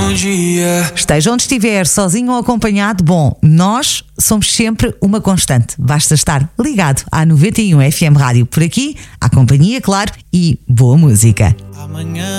no dia. Esteja onde estiver, sozinho ou acompanhado, bom, nós somos sempre uma constante. Basta estar ligado à 91 FM Rádio. Por aqui, à companhia, claro, e boa música. Amanhã